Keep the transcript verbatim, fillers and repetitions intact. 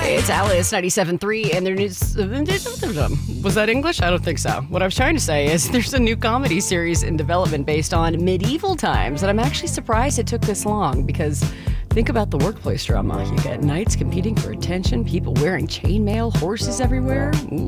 It's Alice ninety-seven point three, and there is. Was that English? I don't think so. What I was trying to say is there's a new comedy series in development based on medieval times, and I'm actually surprised it took this long because think about the workplace drama. You get knights competing for attention, people wearing chainmail, horses everywhere. Ooh.